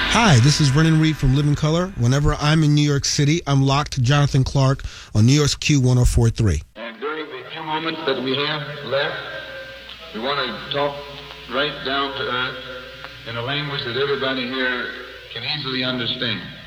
Hi, this is Brennan Reed from Living Color. Whenever I'm in New York City, I'm locked to Jonathan Clark on New York's Q1043. And during the few moments that we have left, we want to talk right down to earth in a language that everybody here can easily understand.